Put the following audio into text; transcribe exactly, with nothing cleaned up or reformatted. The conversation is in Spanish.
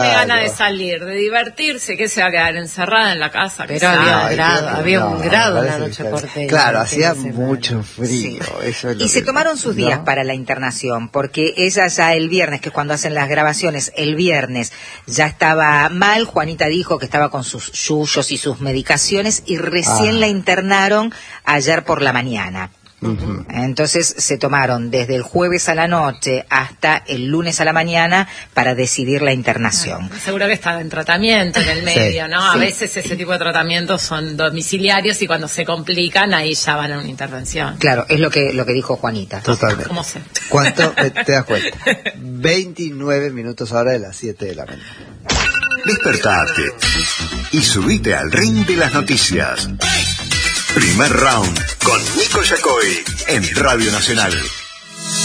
Gana de salir, de divertirse, que se va a quedar encerrada en la casa. Pero había un grado, había no, un grado me la parece noche que- porteña. Claro, el hacía fin de semana. mucho frío. Sí. Eso es lo Y se que- tomaron sus días ¿no? para la internación, porque ella ya el viernes, que es cuando hacen las grabaciones, el viernes ya estaba mal. Juanita dijo que estaba con sus yuyos y sus medicaciones y recién Ah. la internaron ayer por la mañana. Ujú. Entonces se tomaron desde el jueves a la noche hasta el lunes a la mañana para decidir la internación. Seguro que estaba en tratamiento en el medio, Sí, ¿no? A sí. veces ese tipo de tratamientos son domiciliarios y cuando se complican ahí ya van a una intervención. Claro, es lo que lo que dijo Juanita. Totalmente. ¿Cómo sé? ¿Cuánto? Eh, ¿Te das cuenta? veintinueve minutos ahora de las siete de la mañana. Despertate y subite al ring de las noticias. Primer round con Nico Yacoy en Radio Nacional.